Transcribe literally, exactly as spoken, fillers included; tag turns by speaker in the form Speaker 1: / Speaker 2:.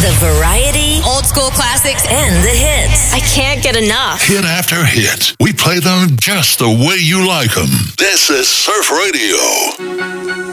Speaker 1: The variety,
Speaker 2: old school classics,
Speaker 1: and the hits.
Speaker 2: I can't get enough.
Speaker 3: Hit after hit. We play them just the way you like them. This is Surf Radio.